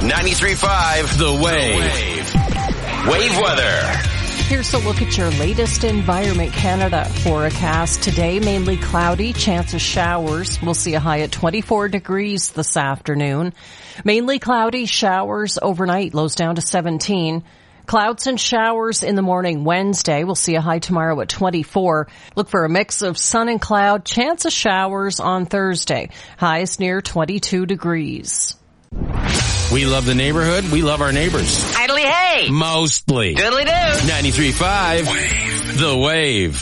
93.5 The Wave. Wave weather. Here's a look at your latest Environment Canada forecast. Today, mainly cloudy, chance of showers. We'll see a high at 24 degrees this afternoon. Mainly cloudy, showers overnight, lows down to 17. Clouds and showers in the morning Wednesday. We'll see a high tomorrow at 24. Look for a mix of sun and cloud, chance of showers on Thursday. Highs near 22 degrees. We love the neighborhood. We love our neighbors. Idly hey! Mostly. Doodly doo! 93.5 The Wave.